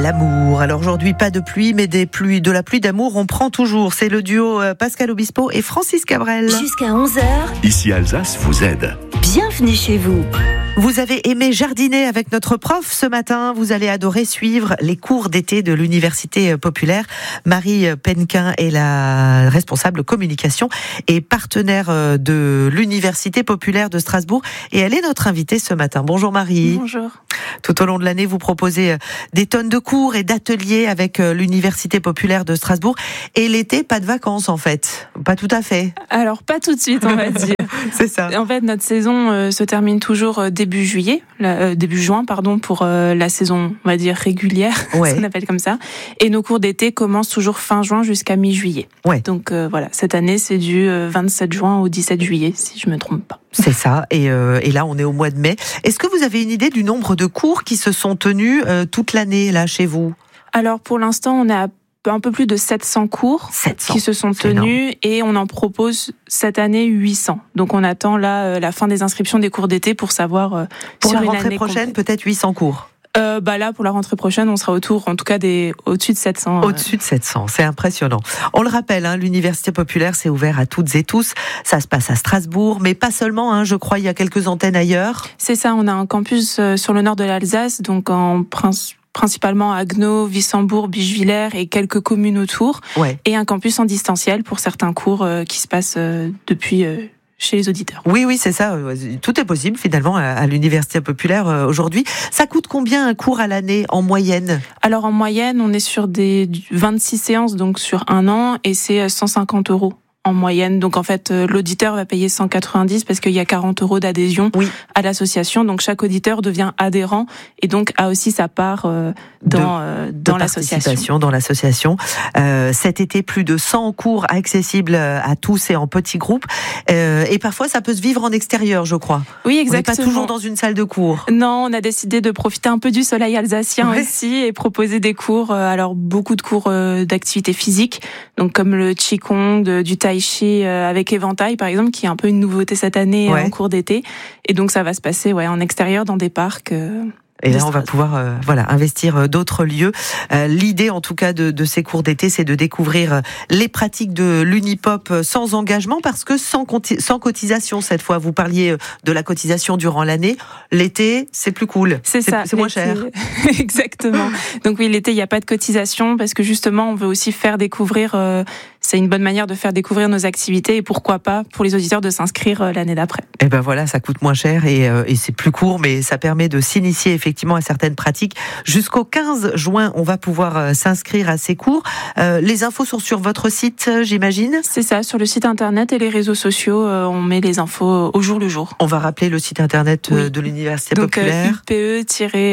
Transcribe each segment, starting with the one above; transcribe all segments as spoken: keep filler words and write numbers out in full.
l'amour. Alors aujourd'hui, pas de pluie, mais des pluies, de la pluie d'amour, on prend toujours. C'est le duo Pascal Obispo et Francis Cabrel. Jusqu'à onze heures. Ici Alsace vous aide. Bienvenue chez vous. Vous avez aimé jardiner avec notre prof ce matin. Vous allez adorer suivre les cours d'été de l'Université populaire. Marie Penquin est la responsable communication et partenaire de l'Université populaire de Strasbourg. Et elle est notre invitée ce matin. Bonjour Marie. Bonjour. Tout au long de l'année, vous proposez des tonnes de cours et d'ateliers avec l'Université populaire de Strasbourg. Et l'été, pas de vacances en fait. Pas tout à fait. Alors, pas tout de suite, on va dire. C'est ça. En fait, notre saison euh, se termine toujours euh, début juillet, la, euh, début juin, pardon, pour euh, la saison, on va dire, régulière, Ouais. ce qu'on appelle comme ça. Et nos cours d'été commencent toujours fin juin jusqu'à mi-juillet. Ouais. Donc euh, voilà, cette année, c'est du euh, vingt-sept juin au dix-sept juillet, si je me trompe pas. C'est ça. Et, euh, et là, on est au mois de mai. Est-ce que vous avez une idée du nombre de cours qui se sont tenus euh, toute l'année là chez vous ? Alors, pour l'instant, on a un peu plus de sept cents cours sept cents, qui se sont c'est tenus et on en propose cette année huit cents. Donc on attend là euh, la fin des inscriptions des cours d'été pour savoir euh, Pour sur la une rentrée année prochaine, complète. peut-être huit cents cours. Euh, bah là pour la rentrée prochaine, on sera autour, en tout cas des au-dessus de sept cents. Au-dessus de sept cents, c'est impressionnant. On le rappelle, hein, l'Université populaire, c'est ouvert à toutes et tous. Ça se passe à Strasbourg, mais pas seulement. Hein, je crois il y a quelques antennes ailleurs. C'est ça, on a un campus euh, sur le nord de l'Alsace, donc en principe. Principalement à Haguenau, Wissembourg, Bischwiller et quelques communes autour. Ouais. Et un campus en distanciel pour certains cours euh, qui se passent euh, depuis euh, chez les auditeurs. Oui, oui, c'est ça. Tout est possible finalement à, à l'Université populaire euh, aujourd'hui. Ça coûte combien un cours à l'année en moyenne ? Alors en moyenne, on est sur des vingt-six séances, donc sur un an, et c'est cent cinquante euros en moyenne. Donc en fait, euh, l'auditeur va payer cent quatre-vingt-dix parce qu'il y a quarante euros d'adhésion Oui. à l'association. Donc chaque auditeur devient adhérent et donc a aussi sa part euh, dans, De- euh, dans de l'association. participation dans l'association. Euh, cet été, plus de cent cours accessibles à tous et en petits groupes. Euh, et parfois, ça peut se vivre en extérieur, je crois. Oui, On n'est exactement. pas toujours dans une salle de cours. Non, on a décidé de profiter un peu du soleil alsacien Ouais. aussi et proposer des cours. euh, Alors beaucoup de cours euh, d'activité physique, donc comme le qigong, de- du tai chi euh, avec éventail par exemple, qui est un peu une nouveauté cette année Ouais. euh, en cours d'été. Et donc ça va se passer ouais en extérieur dans des parcs. euh, Et de là, on va Strasbourg. pouvoir euh, voilà investir euh, d'autres lieux. Euh, L'idée, en tout cas, de, de ces cours d'été, c'est de découvrir euh, les pratiques de l'Unipop euh, sans engagement, parce que sans, conti- sans cotisation cette fois. Vous parliez euh, de la cotisation durant l'année. L'été, c'est plus cool. C'est ça, C'est moins l'été. cher. Exactement. Donc oui, l'été, il n'y a pas de cotisation parce que justement, on veut aussi faire découvrir. Euh, c'est une bonne manière de faire découvrir nos activités et pourquoi pas pour les auditeurs de s'inscrire euh, l'année d'après. Et ben voilà, ça coûte moins cher et, euh, et c'est plus court, mais ça permet de s'initier effectivement à certaines pratiques. Jusqu'au quinze juin, on va pouvoir euh, s'inscrire à ces cours. Euh, les infos sont sur votre site, euh, j'imagine. C'est ça, sur le site internet et les réseaux sociaux, euh, on met les infos au jour le jour. On va rappeler le site internet euh, Oui. de l'Université Donc euh, populaire. u p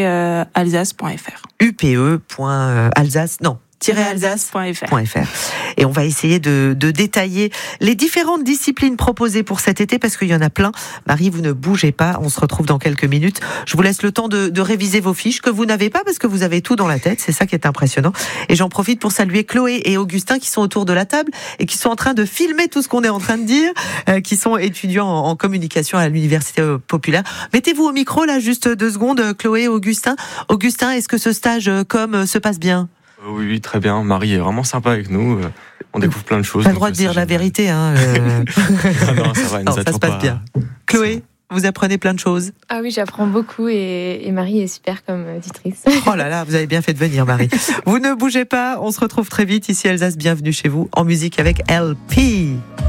e alsace point f r. U P E point alsace, non, alsace Point f r. point F R. Et on va essayer de, de détailler les différentes disciplines proposées pour cet été parce qu'il y en a plein. Marie, vous ne bougez pas, on se retrouve dans quelques minutes. Je vous laisse le temps de, de réviser vos fiches que vous n'avez pas parce que vous avez tout dans la tête, c'est ça qui est impressionnant. Et j'en profite pour saluer Chloé et Augustin qui sont autour de la table et qui sont en train de filmer tout ce qu'on est en train de dire, euh, qui sont étudiants en, en communication à l'Université populaire. Mettez-vous au micro là juste deux secondes, Chloé et Augustin. Augustin, est-ce que ce stage euh, com se passe bien ? Oui, oui, très bien. Marie est vraiment sympa avec nous. Euh, On découvre plein de choses. Pas le donc, droit de c'est dire la génial. vérité, hein. euh. Ah non, ça va, elle Non, nous ça attend se passe pas. bien. Chloé, vous apprenez plein de choses. Ah oui, j'apprends beaucoup et, et Marie est super comme auditrice. Oh là là, vous avez bien fait de venir, Marie. Vous ne bougez pas, on se retrouve très vite ici Alsace. Bienvenue chez vous en musique avec L P.